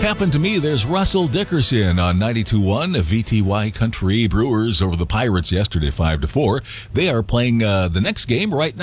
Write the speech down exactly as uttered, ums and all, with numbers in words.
Happened to Me. There's Russell Dickerson on ninety-two point one V T Y Country. Brewers over the Pirates yesterday, five to four. They are playing uh, the next game right now.